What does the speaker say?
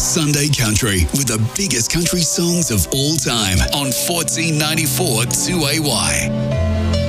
Sunday Country with the biggest country songs of all time on 1494 2AY.